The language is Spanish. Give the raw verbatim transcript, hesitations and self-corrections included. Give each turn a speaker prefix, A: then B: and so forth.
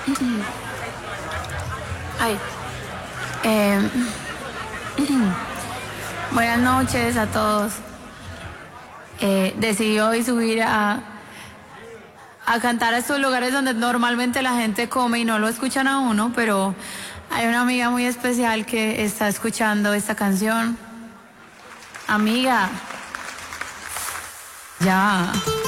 A: Ay. Eh, buenas noches a todos. Eh, decidí hoy subir a, a cantar a estos lugares donde normalmente la gente come y no lo escuchan a uno, pero hay una amiga muy especial que está escuchando esta canción. Amiga, ya.